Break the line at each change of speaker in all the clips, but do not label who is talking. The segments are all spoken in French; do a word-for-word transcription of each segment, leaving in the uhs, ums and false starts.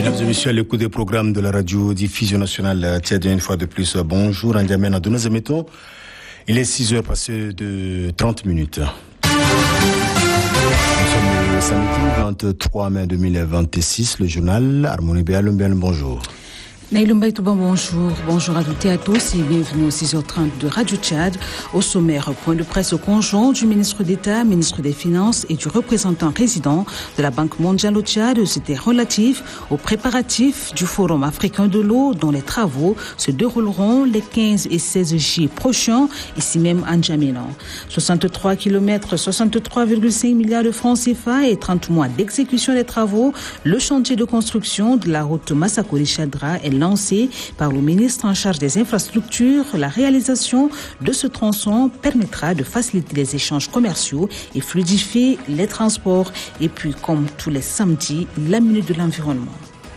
Mesdames et messieurs, à l'écoute des programmes de la radio diffusion nationale Tchad, une fois de plus, bonjour, Ndiamena de nos émettons. Il est six heures passées de trente minutes. Nous sommes le samedi vingt-trois mai deux mille vingt-six, le journal Harmonie Béalumbian, bonjour.
Naïloum Baïtouban, bonjour. Bonjour à toutes et à tous et bienvenue au six heures trente de Radio Tchad. Au sommaire, point de presse conjoint du ministre d'État, ministre des Finances et du représentant résident de la Banque mondiale au Tchad. C'était relatif aux préparatifs du Forum africain de l'eau dont les travaux se dérouleront les quinze et seize juillet prochains, ici même à N'Djamena. soixante-trois kilomètres, soixante-trois virgule cinq milliards de francs C F A et trente mois d'exécution des travaux. Le chantier de construction de la route Massakoli-Chadra est lancé par le ministre en charge des infrastructures. La réalisation de ce tronçon permettra de faciliter les échanges commerciaux et fluidifier les transports. Et puis, comme tous les samedis, la minute de l'environnement.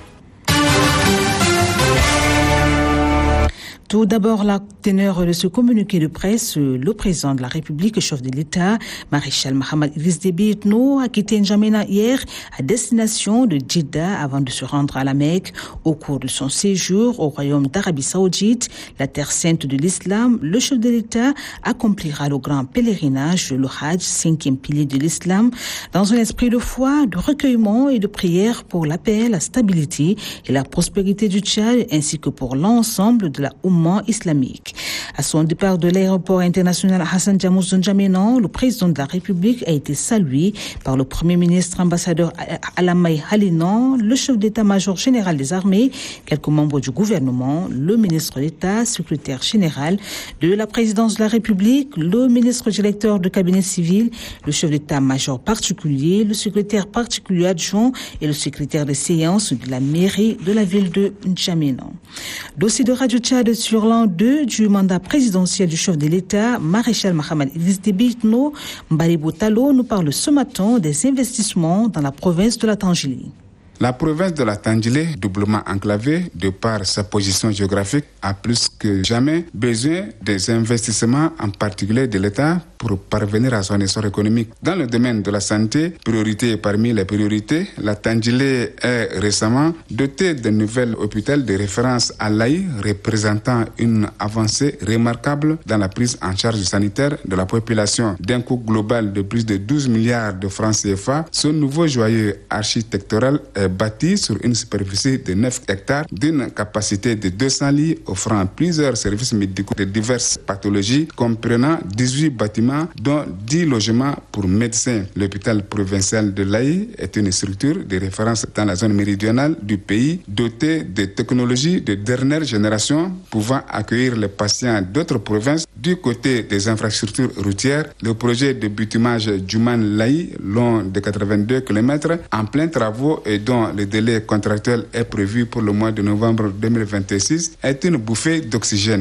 Tout d'abord, la teneur de ce communiqué de presse, le président de la République, chef de l'État, maréchal Mohamed Idriss Déby Itno, a quitté N'Djamena hier à destination de Jeddah avant de se rendre à la Mecque. Au cours de son séjour au royaume d'Arabie Saoudite, la terre sainte de l'islam, le chef de l'État accomplira le grand pèlerinage, le Hajj, cinquième pilier de l'islam, dans un esprit de foi, de recueillement et de prière pour la paix, la stabilité et la prospérité du Tchad, ainsi que pour l'ensemble de la Oumma islamique. À son départ de l'aéroport international Hassan Diamouz de N'Djamena, le président de la République a été salué par le premier ministre ambassadeur Alamay Halinan, le chef d'état-major général des armées, quelques membres du gouvernement, le ministre d'État, secrétaire général de la présidence de la République, le ministre directeur de cabinet civil, le chef d'état-major particulier, le secrétaire particulier adjoint et le secrétaire de séance de la mairie de la ville de N'Djamena. Dossier de Radio Tchad sur l'an deux du mandat présidentiel du chef de l'État, maréchal Mohamed Idriss Déby Itno, Mbaribou Talo nous parle ce matin des investissements dans la province de la Tangili.
La province de la Tangilé, doublement enclavée de par sa position géographique, a plus que jamais besoin des investissements, en particulier de l'État, pour parvenir à son essor économique. Dans le domaine de la santé, priorité parmi les priorités, la Tangilé est récemment dotée d'un nouvel hôpital de référence à l'Aï, représentant une avancée remarquable dans la prise en charge sanitaire de la population. D'un coût global de plus de douze milliards de francs C F A, ce nouveau joyau architectural est bâti sur une superficie de neuf hectares d'une capacité de deux cents lits, offrant plusieurs services médicaux de diverses pathologies, comprenant dix-huit bâtiments dont dix logements pour médecins. L'hôpital provincial de l'Aï est une structure de référence dans la zone méridionale du pays, dotée de technologies de dernière génération pouvant accueillir les patients d'autres provinces. Du côté des infrastructures routières, le projet de bitumage Djouman-Laï, long de quatre-vingt-deux kilomètres, en plein travaux et dont le délai contractuel est prévu pour le mois de novembre deux mille vingt-six, est une bouffée d'oxygène.